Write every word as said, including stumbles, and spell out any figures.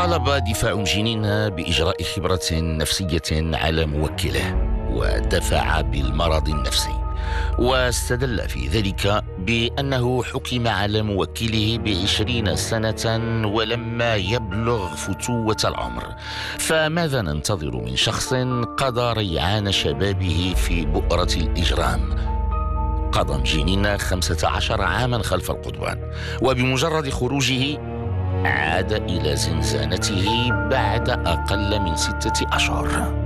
طالب دفاع جنين بإجراء خبرة نفسية على موكله، ودفع بالمرض النفسي، واستدل في ذلك بأنه حكم على موكله بعشرين سنة ولما يبلغ فتوة العمر. فماذا ننتظر من شخص قضى ريعان شبابه في بؤرة الإجرام؟ قضى مجينين خمسة عشر عاما خلف القضبان، وبمجرد خروجه عاد إلى زنزانته بعد أقل من ستة أشهر.